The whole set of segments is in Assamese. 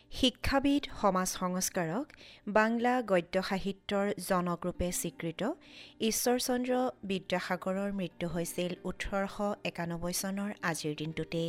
শিক্ষাবিদ, সমাজ সংস্কাৰক, বাংলা গদ্য সাহিত্যৰ জনকৰূপে স্বীকৃত ঈশ্বৰচন্দ্ৰ বিদ্যাসাগৰৰ মৃত্যু হৈছিল 1891 চনৰ আজিৰ দিনটোতে।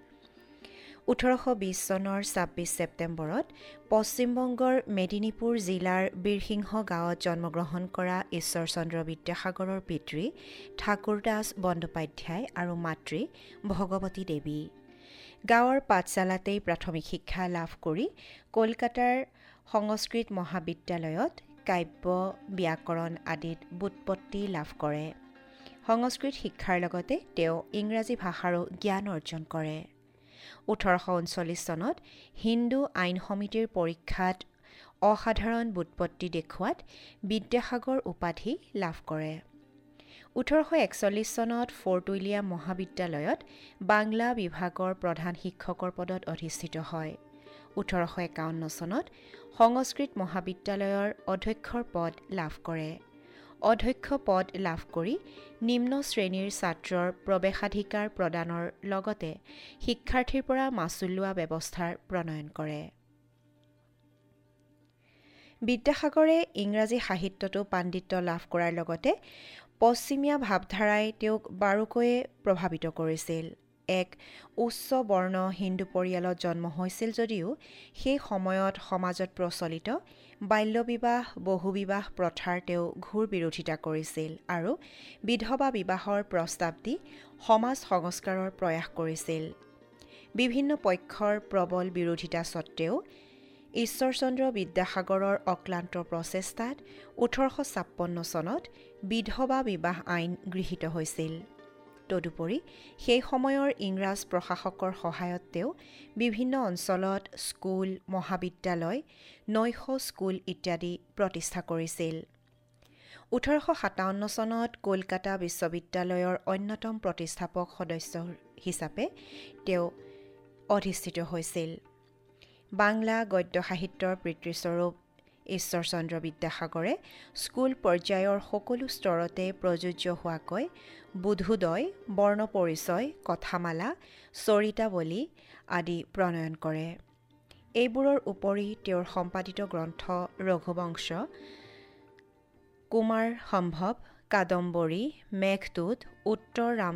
1820 চনৰ 26 ছেপ্টেম্বৰত পশ্চিমবংগৰ মেদিনীপুৰ জিলাৰ বীৰসিংহ গাঁৱত জন্মগ্ৰহণ কৰা ঈশ্বৰচন্দ্ৰ বিদ্যাসাগৰৰ পিতৃ ঠাকুৰদাস বন্দ্যোপাধ্যায় আৰু মাতৃ ভগৱতী দেৱী। গাঁৱৰ পাঠশালাতেই প্ৰাথমিক শিক্ষা লাভ কৰি কলকাতাৰ সংস্কৃত মহাবিদ্যালয়ত কাব্য, ব্যাকৰণ আদিত ব্যুৎপত্তি লাভ কৰে। সংস্কৃত শিক্ষাৰ লগতে তেওঁ ইংৰাজী ভাষাৰো জ্ঞান অৰ্জন কৰে। 1839 চনত হিন্দু আইন সমিতিৰ পৰীক্ষাত অসাধাৰণ ব্যুৎপত্তি দেখুৱাত বিদ্যাসাগৰ উপাধি লাভ কৰে। 1841 চনত ফৰ্ট উইলিয়াম মহাবিদ্যালয়ত বাংলা বিভাগৰ প্ৰধান শিক্ষকৰ পদত অধিষ্ঠিত হয়। 1851 চনত সংস্কৃত মহাবিদ্যালয়ৰ অধ্যক্ষৰ পদ লাভ কৰে। অধ্যক্ষ পদ লাভ কৰি নিম্ন শ্ৰেণীৰ ছাত্ৰৰ প্ৰৱেশাধিকাৰ প্ৰদানৰ লগতে শিক্ষাৰ্থীৰ পৰা মাচুল লোৱা ব্যৱস্থাৰ প্ৰণয়ন কৰে। বিদ্যাসাগৰে ইংৰাজী সাহিত্যতো পাণ্ডিত্য লাভ কৰাৰ লগতে পশ্চিমীয়া ভাৱধাৰাই তেওঁক বাৰুকৈয়ে প্ৰভাৱিত কৰিছিল। এক উচ্চ বৰ্ণ হিন্দু পৰিয়ালত জন্ম হৈছিল যদিও সেই সময়ত সমাজত প্ৰচলিত বাল্যবিবাহ, বহুবিবাহ প্ৰথাৰ তেওঁ ঘোৰ বিৰোধিতা কৰিছিল আৰু বিধৱা বিবাহৰ প্ৰস্তাৱ দি সমাজ সংস্কাৰৰ প্ৰয়াস কৰিছিল। বিভিন্ন পক্ষৰ প্ৰবল বিৰোধিতা সত্ত্বেও ঈশ্বৰচন্দ্ৰ বিদ্যাসাগৰৰ অক্লান্ত প্ৰচেষ্টাত 1856 চনত বিধৱা বিবাহ আইন গৃহীত হৈছিল। তদুপৰি সেই সময়ৰ ইংৰাজ প্ৰশাসকৰ সহায়ত তেওঁ বিভিন্ন অঞ্চলত স্কুল, মহাবিদ্যালয়, নৈশ স্কুল ইত্যাদি প্ৰতিষ্ঠা কৰিছিল। 1857 চনত কলকাতা বিশ্ববিদ্যালয়ৰ অন্যতম প্ৰতিষ্ঠাপক সদস্য হিচাপে তেওঁ অধিষ্ঠিত হৈছিল। বাংলা গদ্য সাহিত্যৰ পিতৃস্বৰূপ ঈশ্বৰচন্দ্ৰ বিদ্যাসাগৰে স্কুল পৰ্যায়ৰ সকলো স্তৰতে প্ৰযোজ্য হোৱাকৈ বোধোদয়, বৰ্ণ পৰিচয়, কথামালা, চৰিতাৱলী আদি প্ৰণয়ন কৰে। এইবোৰৰ উপৰি তেওঁৰ সম্পাদিত গ্ৰন্থ ৰঘুবংশ, কুমাৰ সম্ভৱ, কাদম্বৰী, মেঘদূত, উত্তৰ ৰাম